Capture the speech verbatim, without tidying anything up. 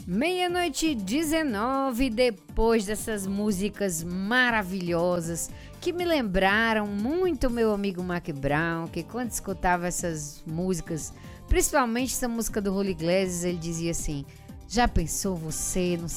Meia-noite e dezenove, depois dessas músicas maravilhosas que me lembraram muito meu amigo Mac Brown, que quando escutava essas músicas, principalmente essa música do Julio Iglesias, ele dizia assim: já pensou você no